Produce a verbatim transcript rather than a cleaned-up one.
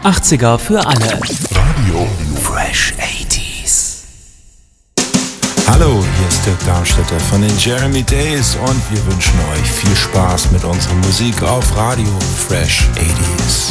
achtziger für alle. Radio Fresh achtziger. Hallo, hier ist Dirk Darmstädter von den Jeremy Days und wir wünschen euch viel Spaß mit unserer Musik auf Radio Fresh achtziger.